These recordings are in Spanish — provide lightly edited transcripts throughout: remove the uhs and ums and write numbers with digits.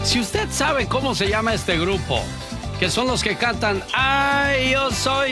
Si usted sabe cómo se llama este grupo, que son los que cantan Ay, yo soy.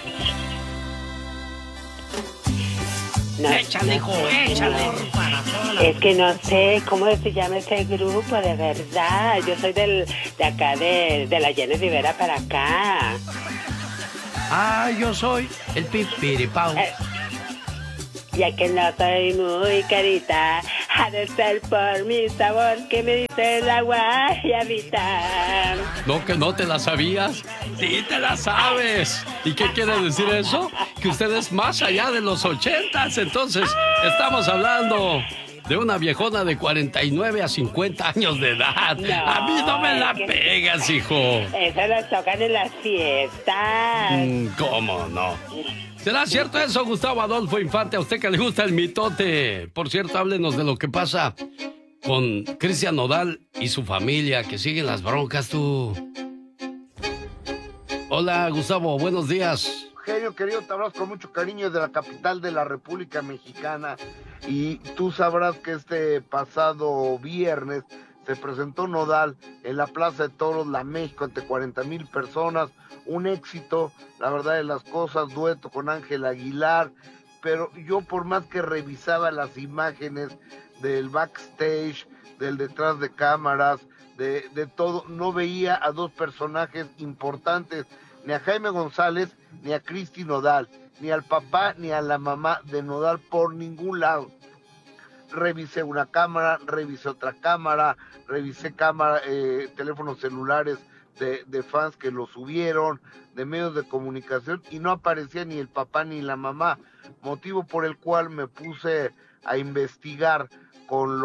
No, Échale, hijo, échale. Es que no sé cómo se llama ese grupo, de verdad. Yo soy de acá, de la Jenny Rivera para acá. Ay, yo soy el pipiripau. Ya que no soy muy carita, ha de ser por mi sabor que me dice la guayabita. ¿No que no te la sabías? Sí te la sabes. ¿Y qué quiere decir eso? Que usted es más allá de los 80s. Entonces, estamos hablando de una viejona de 49 a 50 años de edad. No, a mí no me la pegas, hijo. Eso lo tocan en las fiestas. ¿Cómo no? ¿Será cierto eso, Gustavo Adolfo Infante? A usted que le gusta el mitote. Por cierto, háblenos de lo que pasa con Cristian Nodal y su familia, que siguen las broncas, tú. Hola, Gustavo, buenos días. Genio querido, te hablamos con mucho cariño de la capital de la República Mexicana. Y tú sabrás que este pasado viernes se presentó Nodal en la Plaza de Toros, La México, ante 40,000 personas. Un éxito, la verdad de las cosas, dueto con Ángel Aguilar. Pero yo, por más que revisaba las imágenes del backstage, del detrás de cámaras, de todo, no veía a dos personajes importantes, ni a Jaime González, ni a Cristi Nodal, ni al papá, ni a la mamá de Nodal por ningún lado. Revisé una cámara, revisé otra cámara, revisé teléfonos celulares de fans que lo subieron, de medios de comunicación, y no aparecía ni el papá ni la mamá, motivo por el cual me puse a investigar con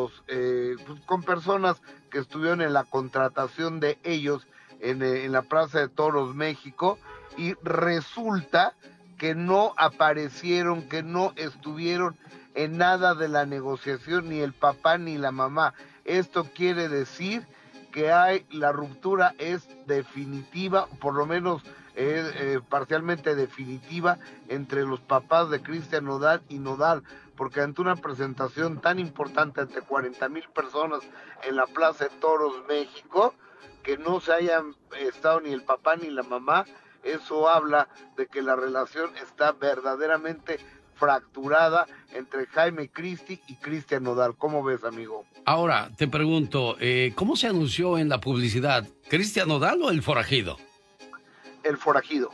con personas que estuvieron en la contratación de ellos en la Plaza de Toros México, y resulta que no aparecieron, que no estuvieron en nada de la negociación, ni el papá ni la mamá. Esto quiere decir que la ruptura es definitiva, por lo menos parcialmente definitiva, entre los papás de Cristian Nodal y Nodal, porque ante una presentación tan importante ante 40,000 personas en la Plaza de Toros México, que no se hayan estado ni el papá ni la mamá, eso habla de que la relación está verdaderamente fracturada entre Jaime Cristi y Cristian Nodal. ¿Cómo ves, amigo? Ahora, te pregunto, ¿cómo se anunció en la publicidad? ¿Cristian Nodal o el forajido? El forajido.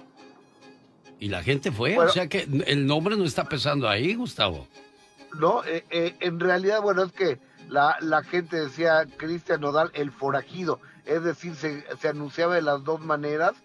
¿Y la gente fue? Bueno, o sea que el nombre no está pesando ahí, Gustavo. No, en realidad, bueno, es que la gente decía Cristian Nodal, el forajido. Es decir, se anunciaba de las dos maneras,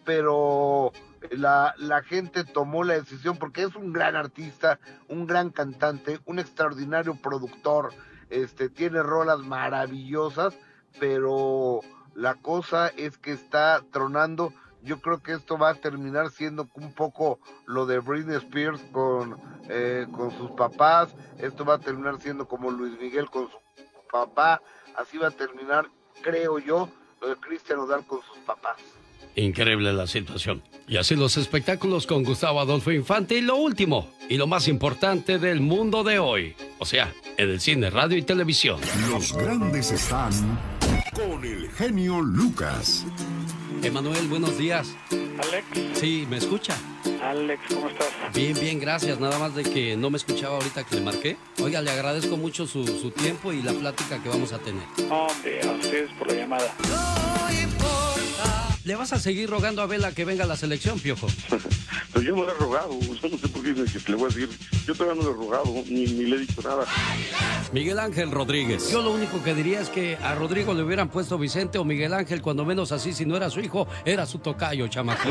pero la gente tomó la decisión porque es un gran artista, un gran cantante, un extraordinario productor, tiene rolas maravillosas, pero la cosa es que está tronando. Yo creo que esto va a terminar siendo un poco lo de Britney Spears con sus papás. Esto va a terminar siendo como Luis Miguel con su papá. Así va a terminar, creo yo, lo de Cristian Nodal con sus papás. Increíble la situación. Y así los espectáculos con Gustavo Adolfo Infante. Y lo último, y lo más importante del mundo de hoy. O sea, en el cine, radio y televisión. Los grandes están con el genio Lucas. Emanuel, buenos días. Alex. Sí, ¿me escucha? Alex, ¿cómo estás? Bien, bien, gracias. Nada más de que no me escuchaba ahorita que le marqué. Oiga, le agradezco mucho su tiempo y la plática que vamos a tener. Hombre, a ustedes por la llamada. No importa. ¿Le vas a seguir rogando a Vela que venga a la selección, Piojo? Pues yo no le he rogado, no sé por qué le voy a decir. Yo todavía no le he rogado, ni le he dicho nada. Miguel Ángel Rodríguez. Yo lo único que diría es que a Rodrigo le hubieran puesto Vicente o Miguel Ángel, cuando menos así, si no era su hijo, era su tocayo, chamaco.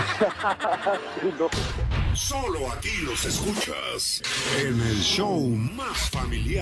No. Solo aquí los escuchas en el show más familiar.